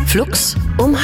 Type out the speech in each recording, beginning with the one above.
Flux um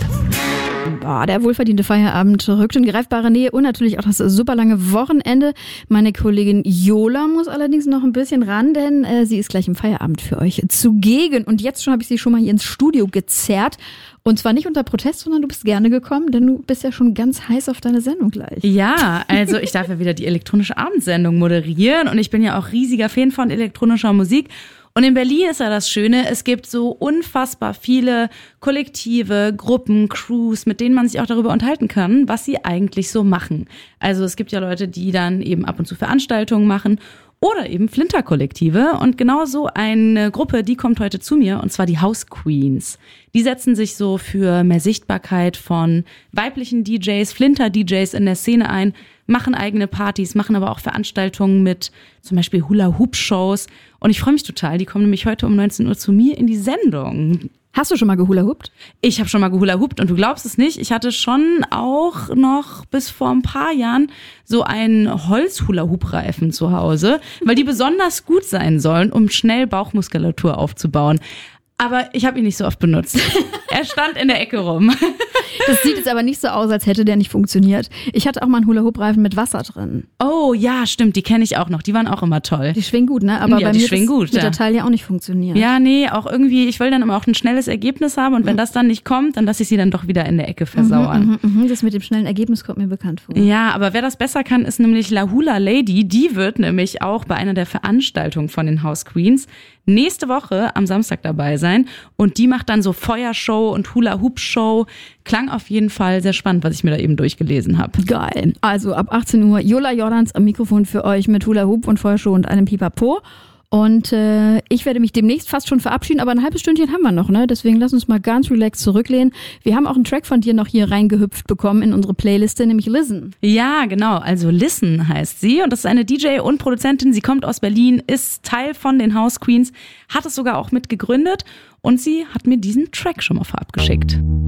12:30. Boah, der wohlverdiente Feierabend rückt in greifbare Nähe und natürlich auch das super lange Wochenende. Meine Kollegin Jola muss allerdings noch ein bisschen ran, denn sie ist gleich im Feierabend für euch zugegen. Und jetzt schon habe ich sie schon mal hier ins Studio gezerrt. Und zwar nicht unter Protest, sondern du bist gerne gekommen, denn du bist ja schon ganz heiß auf deine Sendung gleich. Ja, also ich darf ja wieder die elektronische Abendsendung moderieren und ich bin ja auch riesiger Fan von elektronischer Musik. Und in Berlin ist ja das Schöne, es gibt so unfassbar viele Kollektive, Gruppen, Crews, mit denen man sich auch darüber unterhalten kann, was sie eigentlich so machen. Also es gibt ja Leute, die dann eben ab und zu Veranstaltungen machen oder eben Flinter-Kollektive. Und genau so eine Gruppe, die kommt heute zu mir, und zwar die House Queens. Die setzen sich so für mehr Sichtbarkeit von weiblichen DJs, Flinter-DJs in der Szene ein, machen eigene Partys, machen aber auch Veranstaltungen mit zum Beispiel Hula-Hoop-Shows. Und ich freue mich total, die kommen nämlich heute um 19 Uhr zu mir in die Sendung. Hast du schon mal gehula-hoopt? Ich habe schon mal gehula-hoopt und du glaubst es nicht, ich hatte schon auch noch bis vor ein paar Jahren so einen Holz-Hula-Hoop-Reifen zu Hause, weil die besonders gut sein sollen, um schnell Bauchmuskulatur aufzubauen. Aber ich habe ihn nicht so oft benutzt. Er stand in der Ecke rum. Das sieht jetzt aber nicht so aus, als hätte der nicht funktioniert. Ich hatte auch mal einen Hula-Hoop-Reifen mit Wasser drin. Oh ja, stimmt, die kenne ich auch noch. Die waren auch immer toll. Die schwingen gut, ne? Aber ja, bei die mir schwingen gut, wird der Teil ja auch nicht funktioniert. Ja, nee, auch irgendwie, ich will dann immer auch ein schnelles Ergebnis haben und wenn das dann nicht kommt, dann lasse ich sie dann doch wieder in der Ecke versauern. Das mit dem schnellen Ergebnis kommt mir bekannt vor. Ja, aber wer das besser kann, ist nämlich La Hula Lady. Die wird nämlich auch bei einer der Veranstaltungen von den House Queens nächste Woche am Samstag dabei sein. Und die macht dann so Feuershow und Hula-Hoop-Show. Klang auf jeden Fall sehr spannend, was ich mir da eben durchgelesen habe. Geil. Also ab 18 Uhr Jola Jordans am Mikrofon für euch mit Hula-Hoop und Feuershow und einem Pipapo. Und ich werde mich demnächst fast schon verabschieden, aber ein halbes Stündchen haben wir noch, ne? Deswegen lass uns mal ganz relaxed zurücklehnen. Wir haben auch einen Track von dir noch hier reingehüpft bekommen in unsere Playliste, nämlich Listen. Ja, genau. Also Listen heißt sie und das ist eine DJ und Produzentin. Sie kommt aus Berlin, ist Teil von den House Queens, hat es sogar auch mit gegründet und sie hat mir diesen Track schon mal vorab geschickt.